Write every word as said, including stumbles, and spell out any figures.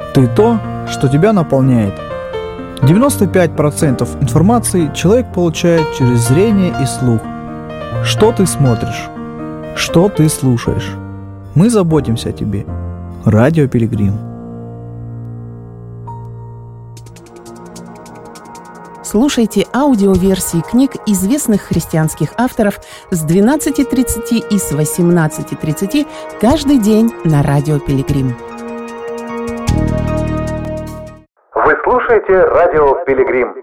Ты то, что тебя наполняет. девяносто пять процентов информации человек получает через зрение и слух. Что ты смотришь? Что ты слушаешь? Мы заботимся о тебе. Радио Пилигрим. Слушайте аудиоверсии книг известных христианских авторов с двенадцати тридцати и с восемнадцати тридцати каждый день на Радио Пилигрим. Вы слушаете Радио Пилигрим.